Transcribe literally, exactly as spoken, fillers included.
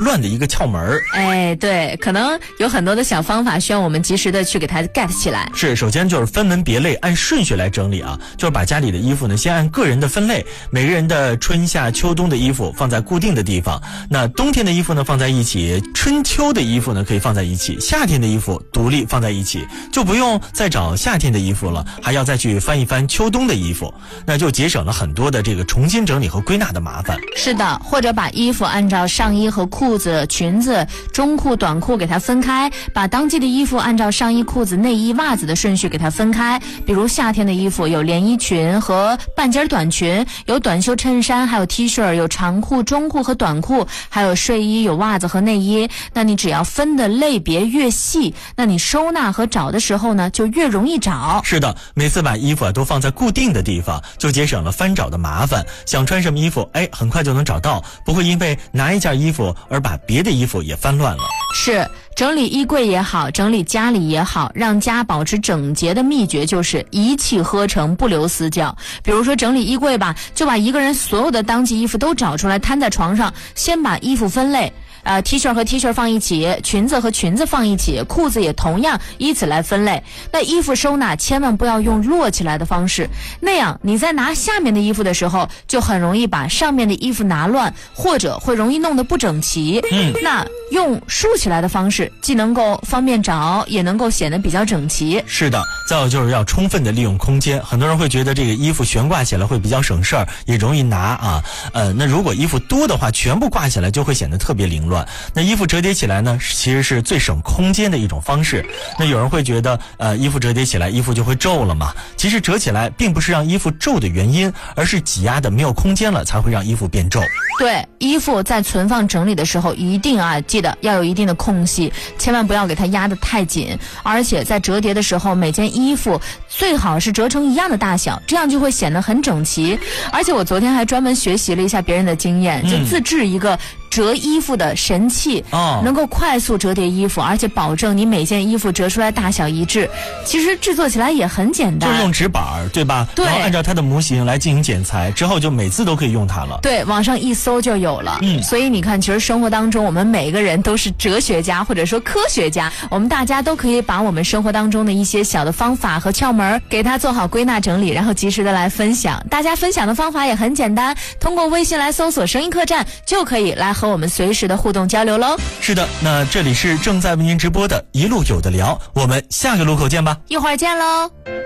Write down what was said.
乱的一个窍门。 哎，对，可能有很多的小方法需要我们及时的去给它 get 起来。 是，首先就是分门别类，按顺序来整理啊，就是把家里的衣服呢先按个人的分类，每个人的春夏秋冬的衣服放在固定的地方，那冬天的衣服呢放在一起，春秋的衣服呢可以放在一起，夏天的衣服独立放在一起，就不用再找夏天的衣服了，还要再去翻一翻秋冬的衣服，那就节省了很多的这个重新整理和归纳的麻烦。 是的，或者把衣服按照上衣和裤子、裙子、中裤、短裤给它分开，把当季的衣服按照上衣、裤子、内衣、袜子的顺序给它分开。比如夏天的衣服有连衣裙和半截短裙，有短袖衬衫，还有 T 恤，有长裤、中裤和短裤，还有睡衣，有袜子和内衣。那你只要分的类别越细，那你收纳和找的时候呢就越容易找。 是的，每次把衣服啊都放在固定的地方，就节省了翻找的麻烦，想穿什么衣服，哎，很快就能找到，不会因为拿一件衣服而把别的衣服也翻乱了。 是，整理衣柜也好，整理家里也好，让家保持整洁的秘诀就是一气呵成，不留死角。比如说整理衣柜吧，就把一个人所有的当季衣服都找出来，摊在床上，先把衣服分类。呃 T 恤和 T 恤放一起，裙子和裙子放一起，裤子也同样依此来分类。那衣服收纳千万不要用摞起来的方式，那样你在拿下面的衣服的时候就很容易把上面的衣服拿乱，或者会容易弄得不整齐。 嗯， 那用竖起来的方式既能够方便找，也能够显得比较整齐。 是的，再有就是要充分的利用空间。很多人会觉得这个衣服悬挂起来会比较省事儿，也容易拿啊。呃，那如果衣服多的话，全部挂起来就会显得特别凌乱。那衣服折叠起来呢，其实是最省空间的一种方式。那有人会觉得呃，衣服折叠起来衣服就会皱了嘛，其实折起来并不是让衣服皱的原因，而是挤压的没有空间了才会让衣服变皱。 对，衣服在存放整理的时候一定啊记得要有一定的空隙，千万不要给它压得太紧，而且在折叠的时候每件衣服最好是折成一样的大小，这样就会显得很整齐。而且我昨天还专门学习了一下别人的经验，就自制一个折衣服的神器， 哦， 能够快速折叠衣服，而且保证你每件衣服折出来大小一致。其实制作起来也很简单， 就是用纸板，对吧？ 对， 然后按照它的模型来进行剪裁，之后就每次都可以用它了。 对，网上一搜就有了。 嗯， 所以你看，其实生活当中我们每个人都是哲学家或者说科学家，我们大家都可以把我们生活当中的一些小的方法和窍门给它做好归纳整理，然后及时的来分享。大家分享的方法也很简单，通过微信来搜索声音客栈就可以来和我们随时的互动交流喽。 是的，那这里是正在为您直播的一路有的聊，我们下个路口见吧， 一会儿见喽。